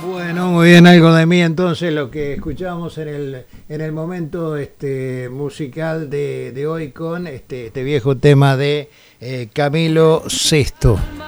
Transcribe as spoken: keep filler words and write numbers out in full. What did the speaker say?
Bueno, muy bien, algo de mí entonces, lo que escuchamos en el en el momento este musical de, de hoy con este, este viejo tema de eh, Camilo Sesto.